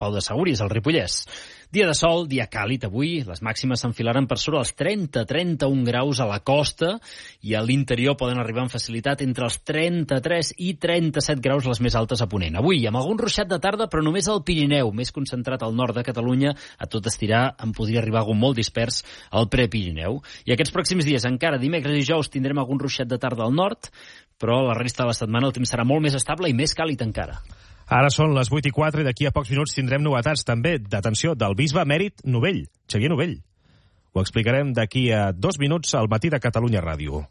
Pau de Segúries, al Ripollès. Dia de sol, dia càlid avui. Les màximes s'enfilaran per sobre els 30-31 graus a la costa i a l'interior poden arribar amb facilitat entre els 33 i 37 graus les més altes a Ponent. Avui, amb algun ruixat de tarda, però només al Pirineu, més concentrat al nord de Catalunya. A tot estirar en podria arribar algun molt dispers al Prepirineu. I aquests pròxims dies, encara dimecres i dijous, tindrem algun ruixat de tarda al nord, però la resta de la setmana el temps serà molt més estable i més càlid encara. Ara són les 8:04 i d'aquí a pocs minuts tindrem novetats també, d'atenció, del bisbe emèrit Novell, Xavier Novell. Ho explicarem d'aquí a 2 minuts al Matí de Catalunya Ràdio.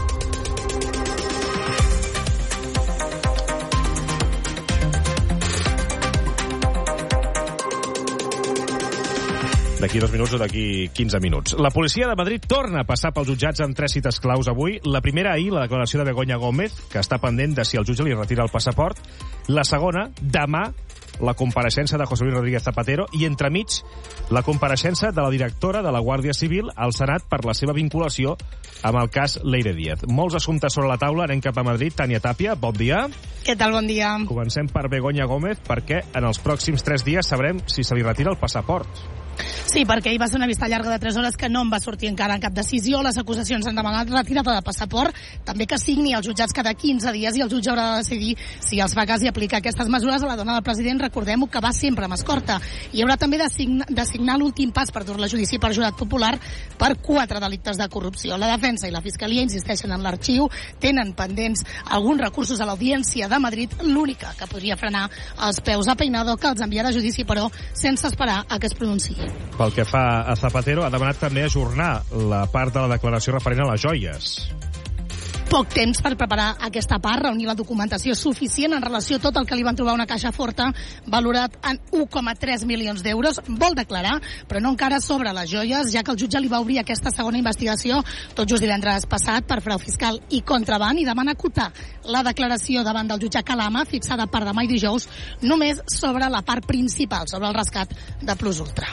D'aquí 2 minuts o d'aquí 15 minuts. La policia de Madrid torna a passar pels jutjats amb 3 cites claus avui. La primera ahir, la declaració de Begoña Gómez, que està pendent de si el jutge li retira el passaport. La segona, demà, la compareixença de José Luis Rodríguez Zapatero i, entremig, la compareixença de la directora de la Guàrdia Civil al Senat per la seva vinculació amb el cas Leire Díez. Molts assumptes sobre la taula. Anem cap a Madrid. Tània Tàpia, bon dia. Què tal, bon dia. Comencem per Begoña Gómez, perquè en els pròxims 3 dies sabrem si se li retira el passaport. Sí, perquè ahir va ser una vista llarga de 3 hores que no en va sortir encara en cap decisió. Les acusacions han demanat retirada de passaport, també que signi els jutjats cada 15 dies i el jutge haurà de decidir si els fa cas i aplica aquestes mesures a la dona del president. Recordem-ho, que va sempre amb escorta. I haurà també de signar l'últim pas per dur-la a judici per jurat popular per 4 delictes de corrupció. La defensa i la fiscalia insisteixen en l'arxiu, tenen pendents alguns recursos a l'Audiència de Madrid, l'única que podria frenar els peus a Peinado, que els enviarà a judici, però sense esperar a que es pronunciï. Pel que fa a Zapatero, ha demanat també ajornar la part de la declaració referent a les joies. Poc temps per preparar aquesta part, reunir la documentació suficient en relació a tot el que li van trobar una caixa forta valorat en 1,3 milions d'euros. Vol declarar, però no encara sobre les joies, ja que el jutge li va obrir aquesta segona investigació tot just divendres passat per frau fiscal i contraban, i demana acotar la declaració davant del jutge Calama, fixada per demà i dijous, només sobre la part principal, sobre el rescat de Plus Ultra.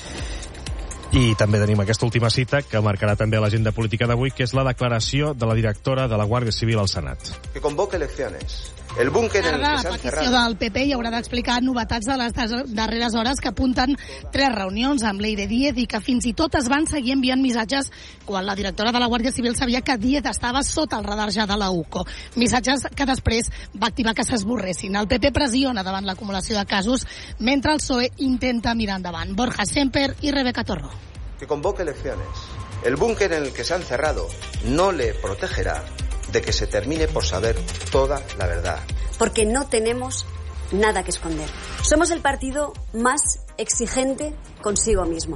I també tenim aquesta última cita que marcarà també l'agenda política d'avui, que és la declaració de la directora de la Guàrdia Civil al Senat. Que convoque elecciones. El búnquer en el que s'han cerrat. La petició del PP i haurà d'explicar novetats de les darreres hores que apunten 3 reunions amb Leire Díez i que fins i tot es van seguir enviant missatges quan la directora de la Guàrdia Civil sabia que Díez estava sota el radar ja de la UCO. Missatges que després va activar que s'esborressin. El PP pressiona davant l'acumulació de casos mentre el PSOE intenta mirar endavant. Borja Semper i Rebeca Torró. Que convoque elecciones. El búnquer en el que se han cerrado no le protegerá de que se termine por saber toda la verdad. Porque no tenemos nada que esconder. Somos el partido más exigente consigo mismo.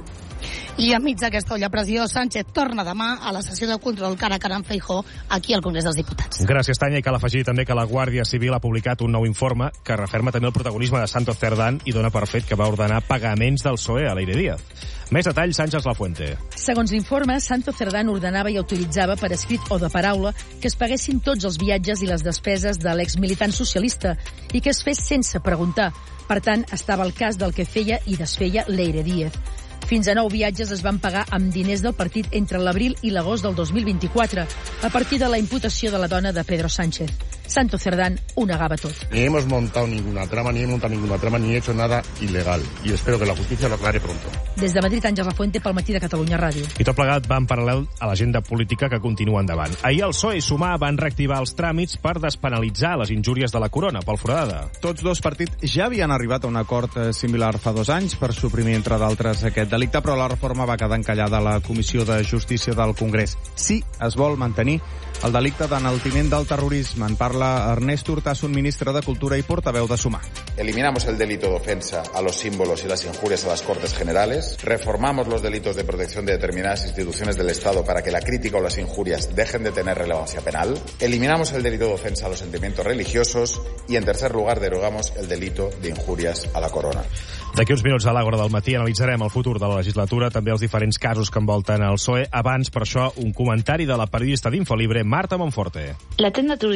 I enmig d'aquesta olla pressió, Sánchez torna demà a la sessió de control cara a cara amb Feijóo aquí al Congrés dels Diputats. Gràcies, Tània. I cal afegir també que la Guàrdia Civil ha publicat un nou informe que referma també el protagonisme de Santos Cerdán i dona per fet que va ordenar pagaments del PSOE a Leire Díez. Més detalls, Sánchez Lafuente. Segons l'informe, Santos Cerdán ordenava i autoritzava per escrit o de paraula que es paguessin tots els viatges i les despeses de l'exmilitant socialista i que es fes sense preguntar. Per tant, estava al cas del que feia i desfeia Leire Díez. Fins a 9 viatges es van pagar amb diners del partit entre l'abril i l'agost del 2024, a partir de la imputació de la dona de Pedro Sánchez. Santos Cerdán ho negava tot. Ni hemos montado ninguna trama, ni he hecho nada ilegal. Y espero que la justicia lo aclare pronto. Des de Madrid, Àngels Lafuente, pel Matí de Catalunya Ràdio. I tot plegat va en paral·lel a l'agenda política que continua endavant. Ahir el PSOE i Sumar van reactivar els tràmits per despenalitzar les injúries de la corona, Pol Foradada. Tots dos partits ja havien arribat a un acord similar fa 2 anys per suprimir, entre d'altres, aquest delicte, però la reforma va quedar encallada a la Comissió de Justícia del Congrés. Sí, es vol mantenir el delicte d'enaltiment del terrorisme. En parla Ernest Urtasun, ministre de Cultura i portaveu de Sumar. Eliminamos el delito de ofensa a los símbolos y las injurias a las Cortes Generales. Reformamos los delitos de protección de determinadas instituciones del Estado para que la crítica o las injurias dejen de tener relevancia penal. Eliminamos el delito de ofensa a los sentimientos religiosos. Y, en tercer lugar, derogamos el delito de injurias a la corona. D'aquí uns minuts a l'Àgora del Matí analitzarem el futur de la legislatura, també els diferents casos que envolten el PSOE. Abans, per això, un comentari de la periodista d'Infolibre, Marta Monforte. La tenda territorial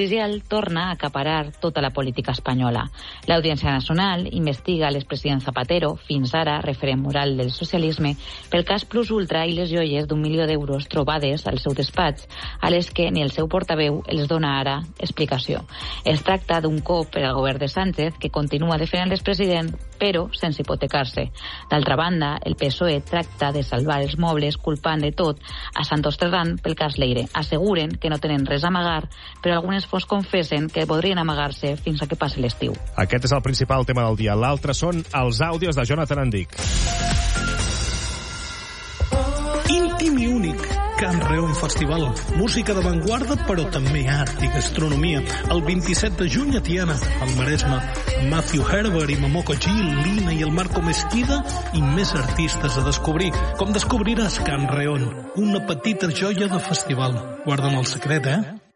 torna a acaparar tota la política espanyola. L'Audiència Nacional investiga l'expresident Zapatero, fins ara referent moral del socialisme, pel cas Plus Ultra i les joies d'1 milió d'euros trobades al seu despatx, a les que ni el seu portaveu els dona ara explicació. Es tracta d'un cop per al govern de Sánchez, que continua defensant l'expresident, però sense hipotecar-se. D'altra banda, el PSOE tracta de salvar els mobles culpant de tot a Santos Cerdán pel cas Leire. Asseguren que no tenen res a amagar, però algunes fonts confessen que podrien amagar-se fins a que passi l'estiu. Aquest és el principal tema del dia. L'altre són els àudios de Jonathan Andic. Íntim i únic, Can Reon Festival. Música d'avantguarda, però també art i gastronomia. El 27 de juny a Tiana, al Maresme. Matthew Herbert i Momoko Gil, Lina i el Marco Mesquida i més artistes a descobrir. Com descobriràs Can Reon, una petita joia de festival. Guarda'm el secret,